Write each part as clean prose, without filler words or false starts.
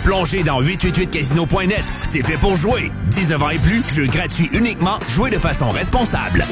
Plongez dans 888casino.net. C'est fait pour jouer. 19 ans et plus, jeu gratuit uniquement. Jouez de façon responsable.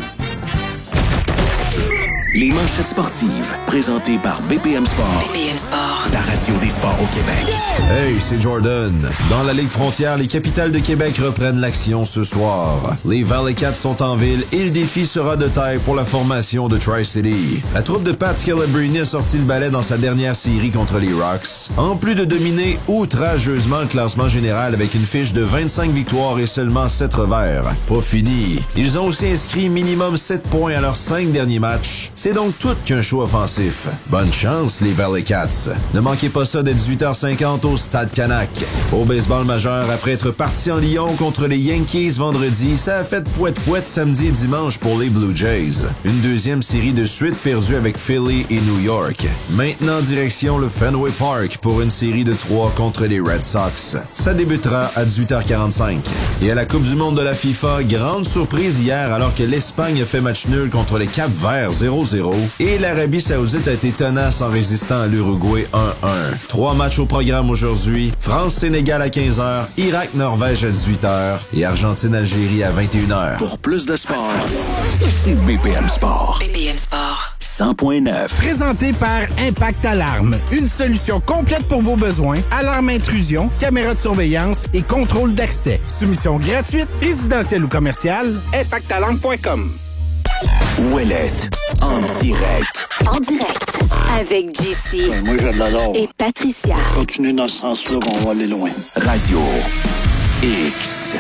Les manchettes sportives, présentées par BPM Sport. BPM Sport. La radio des sports au Québec. Hey, c'est Jordan. Dans la Ligue frontière, les Capitales de Québec reprennent l'action ce soir. Les Valley Cats sont en ville et le défi sera de taille pour la formation de Tri-City. La troupe de Pat Scalabrini a sorti le balai dans sa dernière série contre les Rocks. En plus de dominer outrageusement le classement général avec une fiche de 25 victoires et seulement 7 revers. Pas fini. Ils ont aussi inscrit minimum 7 points à leurs 5 derniers matchs. C'est donc tout qu'un show offensif. Bonne chance, les Valley Cats. Ne manquez pas ça dès 18h50 au Stade Canac. Au baseball majeur, après être parti en Lyon contre les Yankees vendredi, ça a fait pouette-pouette samedi et dimanche pour les Blue Jays. Une deuxième série de suite perdue avec Philly et New York. Maintenant, direction le Fenway Park pour une série de 3 contre les Red Sox. Ça débutera à 18h45. Et à la Coupe du monde de la FIFA, grande surprise hier alors que l'Espagne a fait match nul contre les Cap-Verts 0-0 et l'Arabie Saoudite a été tenace en résistant à l'Uruguay 1-1. 3 matchs au programme aujourd'hui. France-Sénégal à 15h, Irak-Norvège à 18h et Argentine-Algérie à 21h. Pour plus de sport, c'est BPM Sport. BPM Sport. 100.9. Présenté par Impact Alarme. Une solution complète pour vos besoins. Alarme intrusion, caméra de surveillance et contrôle d'accès. Soumission gratuite, résidentielle ou commerciale. ImpactAlarme.com. Ouellette, en direct. En direct. Avec JC. Moi, je l'adore. Et Patricia. Continue dans ce sens-là, on va aller loin. Radio X.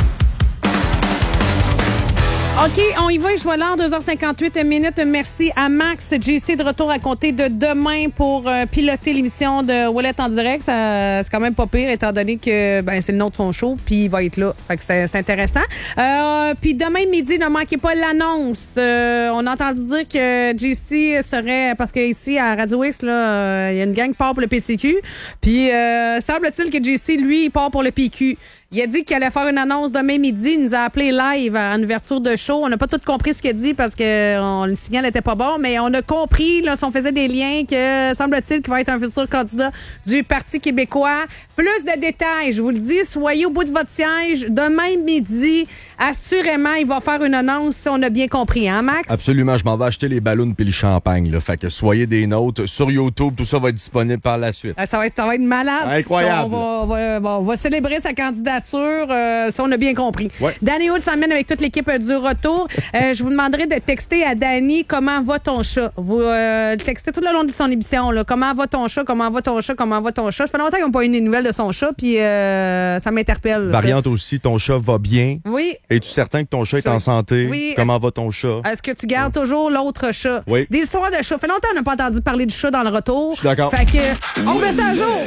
OK, on y va. Je vois l'heure, 2h58 minutes. Merci à Max. JC de retour à compter de demain pour piloter l'émission de Ouellette en direct. Ça, c'est quand même pas pire, étant donné que c'est le nom de son show, puis il va être là. Fait que c'est intéressant. Puis demain midi, ne manquez pas l'annonce. On a entendu dire que JC serait... Parce que ici, à Radio X, là, il y a une gang qui part pour le PCQ. Puis semble-t-il que JC, lui, il part pour le PQ. Il a dit qu'il allait faire une annonce demain midi. Il nous a appelé live en ouverture de show. On n'a pas tout compris ce qu'il a dit parce que le signal n'était pas bon, mais on a compris, là, si on faisait des liens, que semble-t-il qu'il va être un futur candidat du Parti québécois. Plus de détails, je vous le dis, soyez au bout de votre siège. Demain midi, assurément, il va faire une annonce si on a bien compris, hein, Max? Absolument, je m'en vais acheter les ballons puis le champagne, là. Fait que soyez des nôtres. Sur YouTube, tout ça va être disponible par la suite. Ça va être malade. Incroyable. On va célébrer sa candidature. Si on a bien compris. Ouais. Danny Hood s'emmène avec toute l'équipe du retour. Je vous demanderai de texter à Danny comment va ton chat. Vous textez tout le long de son émission. Là, comment va ton chat, comment va ton chat, comment va ton chat. Ça fait longtemps qu'on n'a pas eu des nouvelles de son chat, puis ça m'interpelle. Variante aussi, ton chat va bien. Oui. Es-tu certain que ton chat est en santé? Oui. Comment va ton chat? Est-ce que tu gardes toujours l'autre chat? Oui. Des histoires de chats. Ça fait longtemps qu'on n'a pas entendu parler du chat dans le retour. Je suis d'accord. Fait que, on met ça à jour.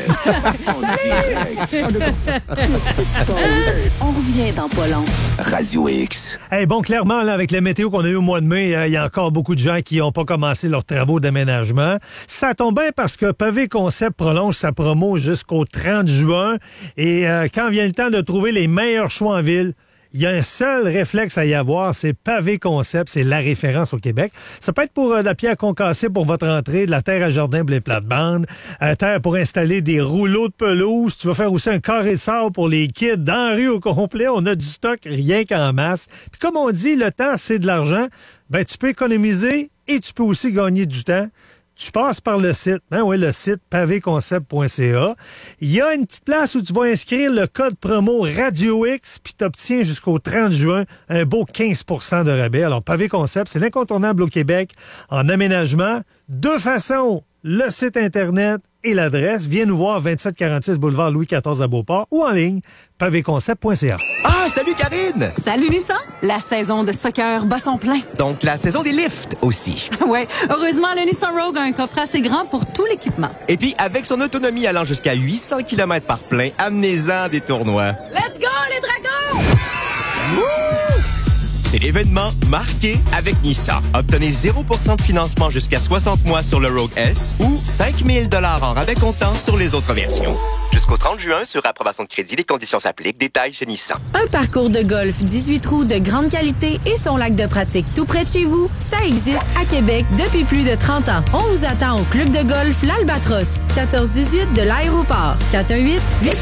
On revient dans pas long. Radio X. Hey, bon, clairement, là, avec la météo qu'on a eu au mois de mai, il y a encore beaucoup de gens qui n'ont pas commencé leurs travaux d'aménagement. Ça tombe bien parce que Pavé Concept prolonge sa promo jusqu'au 30 juin. Et quand vient le temps de trouver les meilleurs choix en ville, il y a un seul réflexe à y avoir, c'est Pavé Concept, c'est la référence au Québec. Ça peut être pour de la pierre concassée pour votre entrée, de la terre à jardin pour les plates-bandes, terre pour installer des rouleaux de pelouse. Tu vas faire aussi un carré de sable pour les kids dans la rue au complet. On a du stock rien qu'en masse. Puis comme on dit, le temps, c'est de l'argent. Ben, tu peux économiser et tu peux aussi gagner du temps. Tu passes par le site, le site pavéconcept.ca. Il y a une petite place où tu vas inscrire le code promo Radio X, puis tu obtiens jusqu'au 30 juin un beau 15% de rabais. Alors, Pavé Concept, c'est l'incontournable au Québec en aménagement. Deux façons, le site Internet et l'adresse. Viens nous voir, 2746 boulevard Louis XIV à Beauport ou en ligne, pavéconcept.ca. Ah, salut Karine! Salut Nissan! La saison de soccer bat son plein. Donc la saison des lifts aussi. Ouais, heureusement, le Nissan Rogue a un coffre assez grand pour tout l'équipement. Et puis, avec son autonomie allant jusqu'à 800 km par plein, amenez-en des tournois. Let's go, les dragons! C'est l'événement marqué avec Nissan. Obtenez 0% de financement jusqu'à 60 mois sur le Rogue S ou 5 000 $ en rabais comptant sur les autres versions. Jusqu'au 30 juin, sur approbation de crédit, les conditions s'appliquent. Détails chez Nissan. Un parcours de golf 18 trous de grande qualité et son lac de pratique tout près de chez vous, ça existe à Québec depuis plus de 30 ans. On vous attend au club de golf L'Albatros, 1418 de l'aéroport. 418